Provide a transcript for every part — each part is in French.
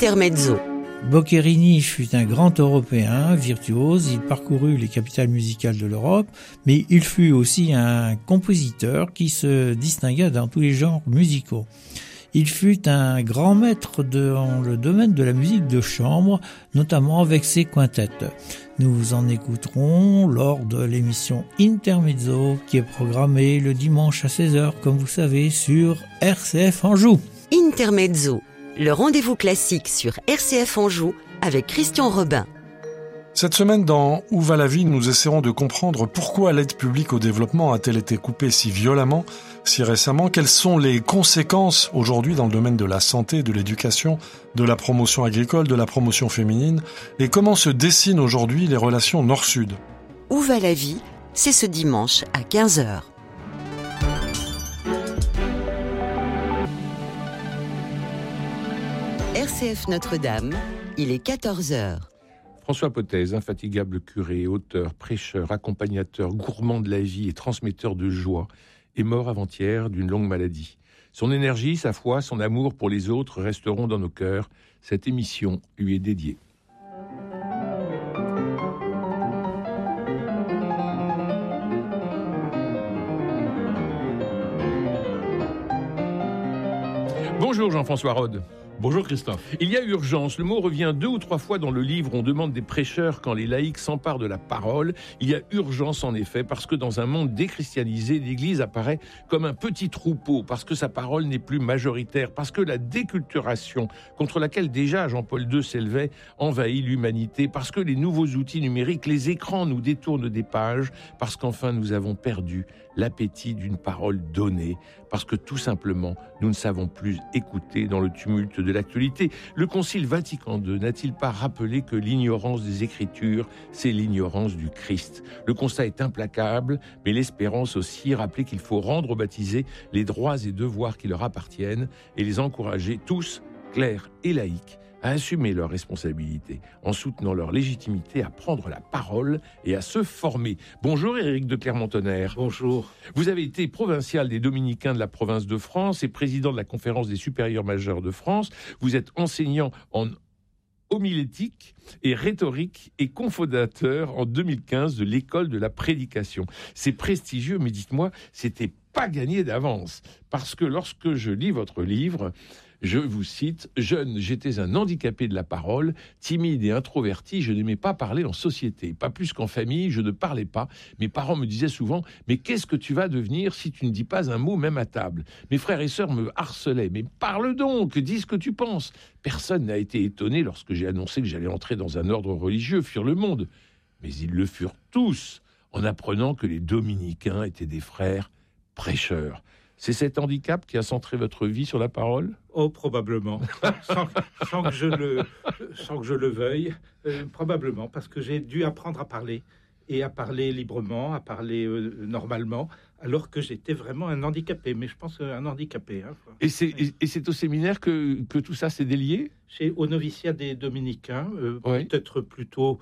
Intermezzo. Boccherini fut un grand Européen, virtuose, il parcourut les capitales musicales de l'Europe, mais il fut aussi un compositeur qui se distingua dans tous les genres musicaux. Il fut un grand maître dans le domaine de la musique de chambre, notamment avec ses quintettes. Nous en écouterons lors de l'émission Intermezzo, qui est programmée le dimanche à 16h, comme vous savez, sur RCF Anjou. Intermezzo, le rendez-vous classique sur RCF Anjou avec Christian Robin. Cette semaine, dans Où va la vie, nous essaierons de comprendre pourquoi l'aide publique au développement a-t-elle été coupée si violemment, si récemment. Quelles sont les conséquences aujourd'hui dans le domaine de la santé, de l'éducation, de la promotion agricole, de la promotion féminine, et comment se dessinent aujourd'hui les relations nord-sud. Où va la vie, c'est ce dimanche à 15h. RCF Notre-Dame, il est 14h. François Potez, infatigable curé, auteur, prêcheur, accompagnateur, gourmand de la vie et transmetteur de joie, est mort avant-hier d'une longue maladie. Son énergie, sa foi, son amour pour les autres resteront dans nos cœurs. Cette émission lui est dédiée. Bonjour Jean-François Rode. Bonjour Christophe. Il y a urgence. Le mot revient 2 ou 3 fois dans le livre. On demande des prêcheurs quand les laïcs s'emparent de la parole. Il y a urgence en effet parce que dans un monde déchristianisé, l'Église apparaît comme un petit troupeau, parce que sa parole n'est plus majoritaire, parce que la déculturation contre laquelle déjà Jean-Paul II s'élevait envahit l'humanité, parce que les nouveaux outils numériques, les écrans nous détournent des pages, parce qu'enfin nous avons perdu l'appétit d'une parole donnée, parce que tout simplement nous ne savons plus écouter dans le tumulte de l'actualité. Le Concile Vatican II n'a-t-il pas rappelé que l'ignorance des Écritures, c'est l'ignorance du Christ? Le constat est implacable, mais l'espérance aussi, rappeler qu'il faut rendre aux baptisés les droits et devoirs qui leur appartiennent et les encourager tous, clercs et laïcs, à assumer leurs responsabilités, en soutenant leur légitimité à prendre la parole et à se former. Bonjour Éric de Clermont-Tonnerre. Bonjour. Vous avez été provincial des Dominicains de la province de France et président de la conférence des supérieurs majeurs de France. Vous êtes enseignant en homilétique et rhétorique et cofondateur en 2015 de l'école de la prédication. C'est prestigieux, mais dites-moi, c'était pas gagné d'avance. Parce que lorsque je lis votre livre, je vous cite, « Jeune, j'étais un handicapé de la parole, timide et introverti, je n'aimais pas parler en société. Pas plus qu'en famille, je ne parlais pas. Mes parents me disaient souvent, mais qu'est-ce que tu vas devenir si tu ne dis pas un mot même à table ? Mes frères et sœurs me harcelaient, mais parle donc, dis ce que tu penses. Personne n'a été étonné lorsque j'ai annoncé que j'allais entrer dans un ordre religieux, fuir le monde. Mais ils le furent tous, en apprenant que les dominicains étaient des frères prêcheurs. » C'est cet handicap qui a centré votre vie sur la parole ? Oh, probablement. sans que je le veuille. Probablement, parce que j'ai dû apprendre à parler. Et à parler librement, à parler normalement, alors que j'étais vraiment un handicapé. Mais je pense un handicapé. Hein. Et c'est au séminaire que tout ça s'est délié ? Au noviciat des Dominicains, Oui. Peut-être plutôt...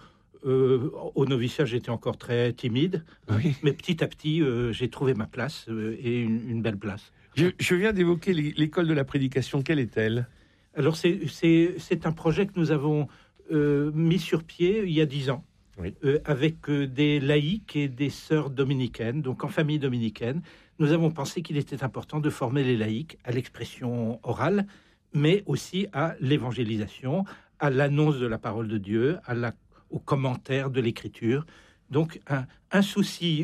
au noviciat, j'étais encore très timide, Oui. Mais petit à petit, j'ai trouvé ma place et une belle place. Je viens d'évoquer l'école de la prédication. Quelle est-elle ? Alors, c'est un projet que nous avons mis sur pied il y a 10 ans, Oui. avec des laïcs et des sœurs dominicaines, donc en famille dominicaine. Nous avons pensé qu'il était important de former les laïcs à l'expression orale, mais aussi à l'évangélisation, à l'annonce de la parole de Dieu, aux commentaires de l'écriture. Donc un souci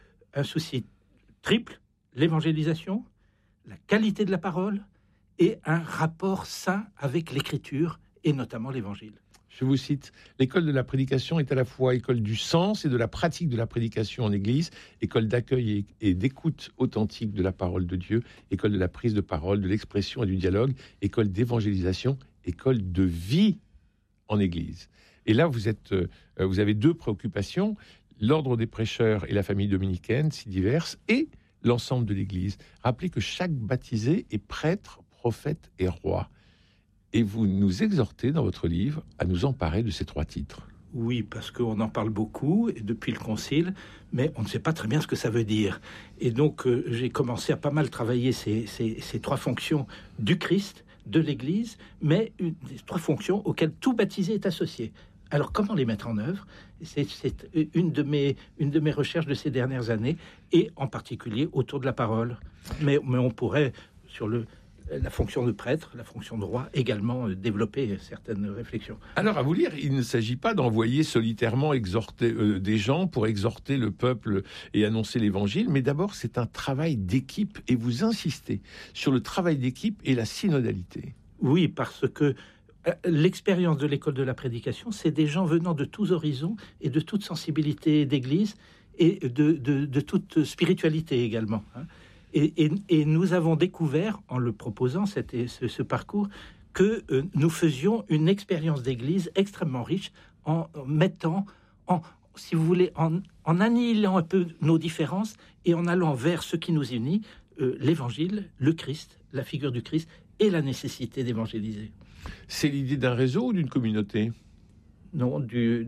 triple, l'évangélisation, la qualité de la parole et un rapport sain avec l'écriture et notamment l'évangile. Je vous cite, l'école de la prédication est à la fois école du sens et de la pratique de la prédication en Église, école d'accueil et d'écoute authentique de la parole de Dieu, école de la prise de parole, de l'expression et du dialogue, école d'évangélisation, école de vie en Église. Et là, vous avez 2 préoccupations, l'ordre des prêcheurs et la famille dominicaine, si diverses, et l'ensemble de l'Église. Rappelez que chaque baptisé est prêtre, prophète et roi. Et vous nous exhortez dans votre livre à nous emparer de ces 3 titres. Oui, parce qu'on en parle beaucoup et depuis le Concile, mais on ne sait pas très bien ce que ça veut dire. Et donc, j'ai commencé à pas mal travailler ces 3 fonctions du Christ, de l'Église, mais des 3 fonctions auxquelles tout baptisé est associé. Alors, comment les mettre en œuvre ? C'est une de mes recherches de ces dernières années, et en particulier autour de la parole. Mais on pourrait, sur la fonction de prêtre, la fonction de roi, également développer certaines réflexions. Alors, à vous lire, il ne s'agit pas d'envoyer solitairement exhorter des gens pour exhorter le peuple et annoncer l'Évangile, mais d'abord, c'est un travail d'équipe, et vous insistez sur le travail d'équipe et la synodalité. Oui, parce que l'expérience de l'école de la prédication, c'est des gens venant de tous horizons et de toute sensibilité d'église et de toute spiritualité également. Et nous avons découvert, en le proposant, ce parcours, que nous faisions une expérience d'église extrêmement riche en mettant, si vous voulez, en annihilant un peu nos différences et en allant vers ce qui nous unit, l'Évangile, le Christ, la figure du Christ et la nécessité d'évangéliser. C'est l'idée d'un réseau ou d'une communauté ? Non,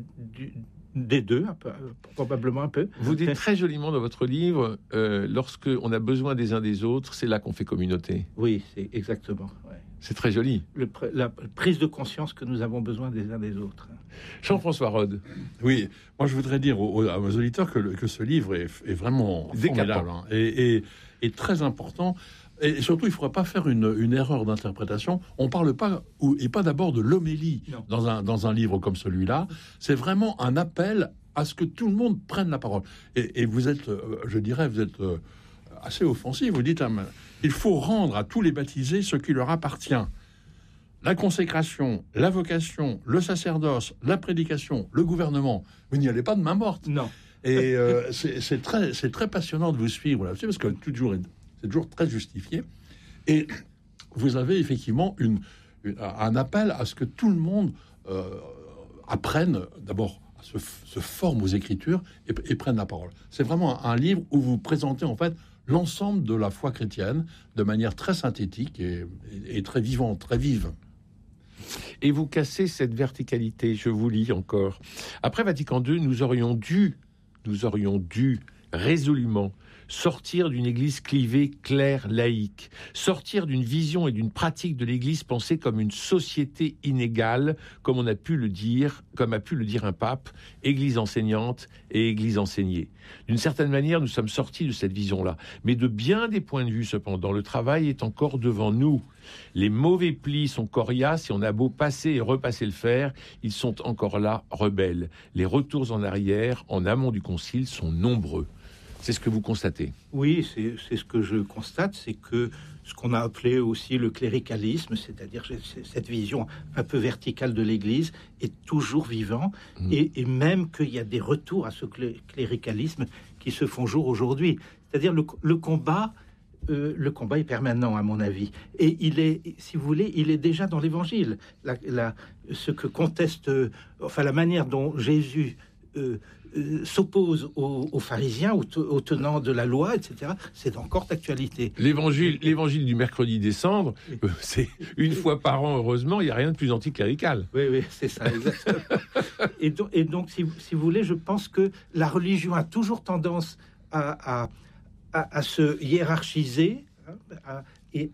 des deux, probablement un peu. Vous dites très joliment dans votre livre, lorsque on a besoin des uns des autres, c'est là qu'on fait communauté. Oui, c'est exactement. Ouais. C'est très joli. La prise de conscience que nous avons besoin des uns des autres. Jean-François Rode. Oui, moi je voudrais dire à vos auditeurs que ce livre est vraiment formidable et très important. Et surtout, il ne faudrait pas faire une erreur d'interprétation. On ne parle pas, et pas d'abord de l'homélie dans un livre comme celui-là. C'est vraiment un appel à ce que tout le monde prenne la parole. Et vous êtes, je dirais, assez offensif. Vous dites, il faut rendre à tous les baptisés ce qui leur appartient. La consécration, la vocation, le sacerdoce, la prédication, le gouvernement. Vous n'y allez pas de main morte. Non. Et c'est très passionnant de vous suivre là-dessus, parce que c'est toujours très justifié. Et vous avez effectivement un appel à ce que tout le monde apprenne, d'abord, se forme aux Écritures et prenne la parole. C'est vraiment un livre où vous présentez en fait l'ensemble de la foi chrétienne de manière très synthétique et très vivante, très vive. Et vous cassez cette verticalité, je vous lis encore. Après Vatican II, nous aurions dû résolument sortir d'une Église clivée, claire, laïque, sortir d'une vision et d'une pratique de l'Église pensée comme une société inégale, comme a pu le dire un pape, Église enseignante et Église enseignée. D'une certaine manière, nous sommes sortis de cette vision-là, mais de bien des points de vue, cependant, le travail est encore devant nous. Les mauvais plis sont coriaces et on a beau passer et repasser le fer, ils sont encore là, rebelles. Les retours en arrière, en amont du concile, sont nombreux. C'est ce que vous constatez. Oui, c'est ce que je constate, c'est que ce qu'on a appelé aussi le cléricalisme, c'est-à-dire cette vision un peu verticale de l'Église, est toujours vivant, et même qu'il y a des retours à ce cléricalisme qui se font jour aujourd'hui. C'est-à-dire le combat est permanent, à mon avis, et il est, si vous voulez, il est déjà dans l'Évangile. Ce que conteste, la manière dont Jésus s'oppose aux pharisiens, aux tenants de la loi, etc., c'est encore d'actualité. L'évangile du mercredi des cendres, c'est une fois par an, heureusement, il n'y a rien de plus anticlérical. Oui, c'est ça, exactement. et donc, si vous voulez, je pense que la religion a toujours tendance à se hiérarchiser, et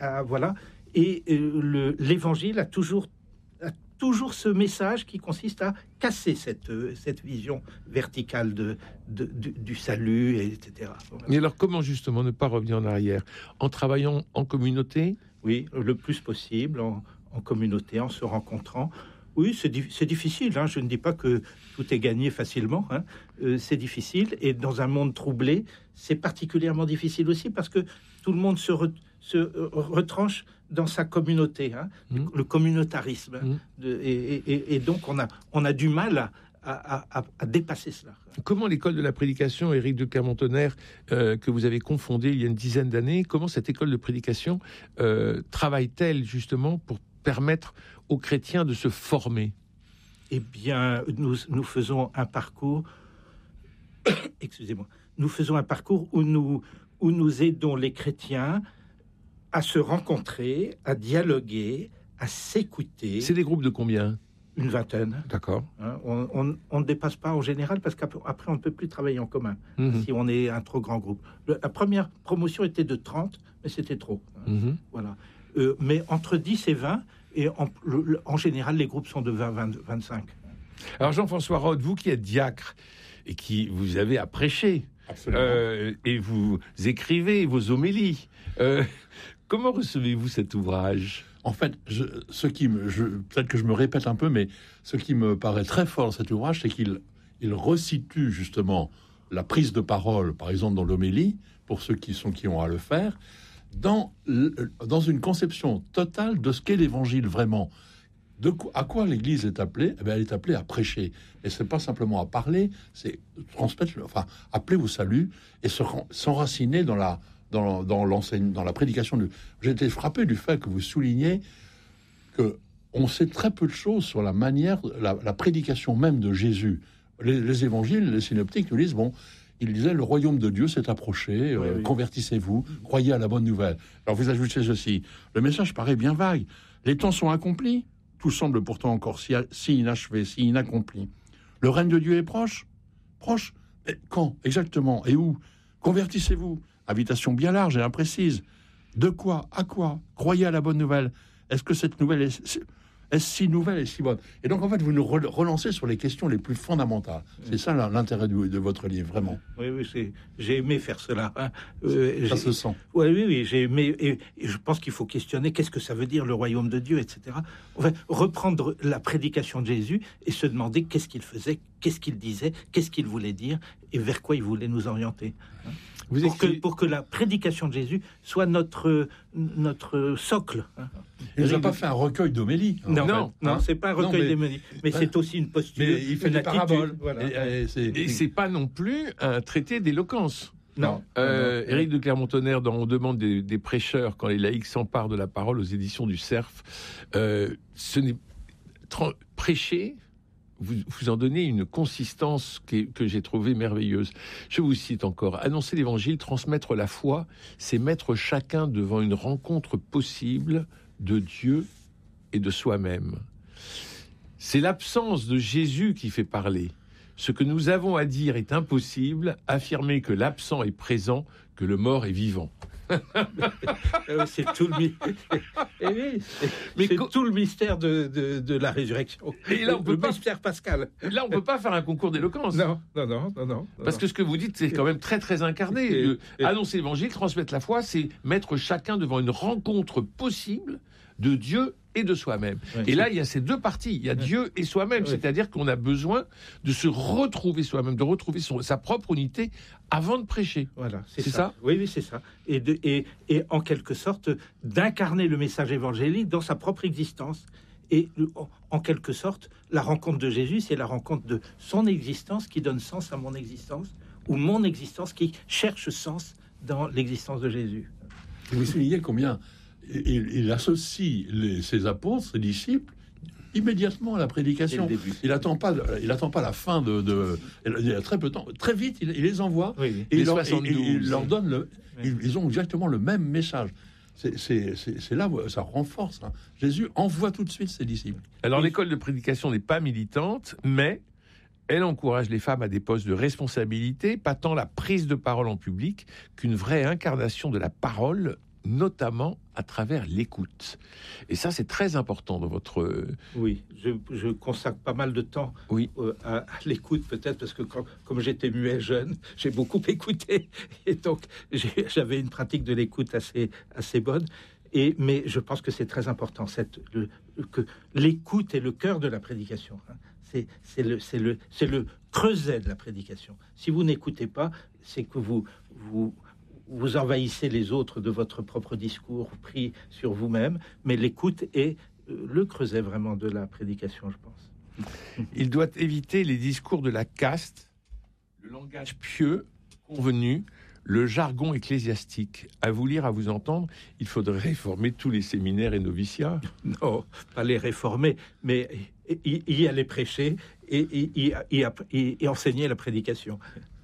l'évangile a toujours ce message qui consiste à casser cette vision verticale du salut, etc. Et alors, comment justement ne pas revenir en arrière ? En travaillant en communauté ? Oui, le plus possible, en communauté, en se rencontrant. Oui, c'est difficile, je ne dis pas que tout est gagné facilement, c'est difficile, et dans un monde troublé, c'est particulièrement difficile aussi, parce que tout le monde se retranche dans sa communauté, le communautarisme, et donc on a du mal à dépasser cela. Comment l'école de la prédication, Éric de Clermont-Tonnerre, que vous avez confondée il y a une dizaine d'années, comment cette école de prédication travaille-t-elle justement pour permettre aux chrétiens de se former? Eh bien, nous faisons un parcours excusez-moi, nous faisons un parcours où nous aidons les chrétiens à se rencontrer, à dialoguer, à s'écouter. C'est des groupes de combien? Une vingtaine. D'accord. On ne dépasse pas en général, parce qu'après on ne peut plus travailler en commun si on est un trop grand groupe. La première promotion était de 30, mais c'était trop. Voilà. mais entre 10 et 20, et en général, les groupes sont de 20-25. Alors Jean-François Rode, vous qui êtes diacre et qui vous avez à prêcher, et vous écrivez vos homélies, comment recevez-vous cet ouvrage ? En fait, peut-être que je me répète un peu, mais ce qui me paraît très fort dans cet ouvrage, c'est qu'il resitue justement la prise de parole, par exemple dans l'homélie, pour ceux qui ont à le faire, dans une conception totale de ce qu'est l'Évangile vraiment. À quoi l'Église est appelée ? Elle est appelée à prêcher. Et c'est pas simplement à parler, c'est transmettre, appeler au salut et s'enraciner dans la prédication. J'ai été frappé du fait que vous soulignez que on sait très peu de choses sur la manière, la prédication même de Jésus. Les évangiles, les synoptiques nous disent, il disait, le royaume de Dieu s'est approché, convertissez-vous, croyez à la bonne nouvelle. Alors vous ajoutez ceci, le message paraît bien vague, les temps sont accomplis, tout semble pourtant encore si inachevé, si inaccompli. Le règne de Dieu est proche. Mais quand exactement et où? Convertissez-vous. Invitation bien large et imprécise. De quoi? À quoi? Croyez à la bonne nouvelle. Est-ce que cette nouvelle est si nouvelle et si bonne? Et donc, en fait, vous nous relancez sur les questions les plus fondamentales. C'est ça l'intérêt de votre livre, vraiment. Oui, j'ai aimé faire cela. Ça se sent. Oui, j'ai aimé. Et je pense qu'il faut questionner qu'est-ce que ça veut dire, le royaume de Dieu, etc. Enfin, reprendre la prédication de Jésus et se demander qu'est-ce qu'il faisait, qu'est-ce qu'il disait, qu'est-ce qu'il voulait dire et vers quoi il voulait nous orienter. Pour que la prédication de Jésus soit notre socle. Il ne nous a pas fait un recueil d'homélie. Non, c'est pas un recueil d'homélie, mais c'est aussi une posture. Mais il fait des paraboles. Voilà. Et c'est pas non plus un traité d'éloquence. Non. Éric de Clermont-Tonnerre, dans On demande des prêcheurs quand les laïcs s'emparent de la parole aux éditions du Cerf, ce n'est prêcher. Vous en donnez une consistance que j'ai trouvée merveilleuse. Je vous cite encore. Annoncer l'évangile, transmettre la foi, c'est mettre chacun devant une rencontre possible de Dieu et de soi-même. C'est l'absence de Jésus qui fait parler. Ce que nous avons à dire est impossible, affirmer que l'absent est présent, que le mort est vivant. C'est tout le mystère de la résurrection. Et là, mystère pascal. Là, on peut pas faire un concours d'éloquence. Non. Parce que ce que vous dites, c'est quand même très, très incarné. Annoncer l'évangile, transmettre la foi, c'est mettre chacun devant une rencontre possible de Dieu et de soi-même. Et là, il y a ces deux parties. Il y a Dieu et soi-même. C'est-à-dire qu'on a besoin de se retrouver soi-même, de retrouver sa propre unité avant de prêcher. Voilà, c'est ça. Oui, c'est ça. Et en quelque sorte, d'incarner le message évangélique dans sa propre existence. Et en quelque sorte, la rencontre de Jésus, c'est la rencontre de son existence qui donne sens à mon existence, ou mon existence qui cherche sens dans l'existence de Jésus. Et vous soulignez combien il associe ses apôtres, ses disciples, immédiatement à la prédication. Il n'attend pas la fin il y a très peu de temps. Très vite, il les envoie. Et il leur donne ils ont exactement le même message. C'est là où ça renforce. Jésus envoie tout de suite ses disciples. Alors, l'école de prédication n'est pas militante, mais elle encourage les femmes à des postes de responsabilité, pas tant la prise de parole en public qu'une vraie incarnation de la parole, notamment à travers l'écoute. Et ça, c'est très important dans votre... Oui, je consacre pas mal de temps à l'écoute, peut-être, parce que comme j'étais muet jeune, j'ai beaucoup écouté. Et donc, j'avais une pratique de l'écoute assez bonne. Mais je pense que c'est très important, que l'écoute est le cœur de la prédication. C'est le creuset de la prédication. Si vous n'écoutez pas, c'est que vous envahissez les autres de votre propre discours, pris sur vous-même, mais l'écoute est le creuset vraiment de la prédication, je pense. Il doit éviter les discours de la caste, le langage pieux, convenu, le jargon ecclésiastique. À vous lire, à vous entendre, il faudrait réformer tous les séminaires et noviciats. Non, pas les réformer, mais y aller prêcher et enseigner la prédication.